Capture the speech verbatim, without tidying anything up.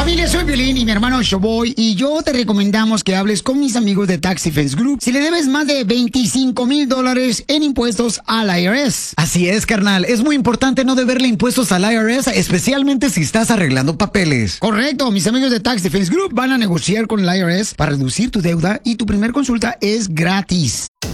Familia, soy Piolín y mi hermano Showboy, y yo te recomendamos que hables con mis amigos de Tax Defense Group si le debes más de veinticinco mil dólares en impuestos al I R S. Así es, carnal. Es muy importante no deberle impuestos al I R S, especialmente si estás arreglando papeles. Correcto. Mis amigos de Tax Defense Group van a negociar con el I R S para reducir tu deuda y tu primer consulta es gratis.